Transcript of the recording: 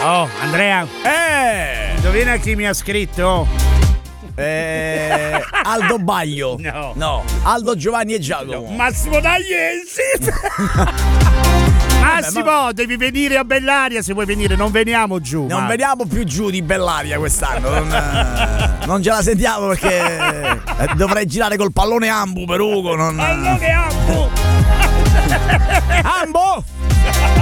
Oh, Andrea. Indovina chi mi ha scritto? Aldo Baglio. No. Aldo Giovanni e Giacomo. Massimo Tagliensi. Massimo, devi venire a Bellaria se vuoi venire, non veniamo giù. Non veniamo più giù di Bellaria quest'anno. Non ce la sentiamo perché dovrei girare col pallone Ambu per Ugo. Pallone Ambu. Ambo!